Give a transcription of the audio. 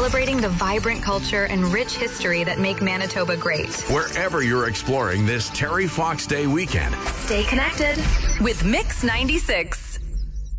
celebrating the vibrant culture and rich history that make Manitoba great. Wherever you're exploring this Terry Fox Day weekend, Stay connected with Mix 96.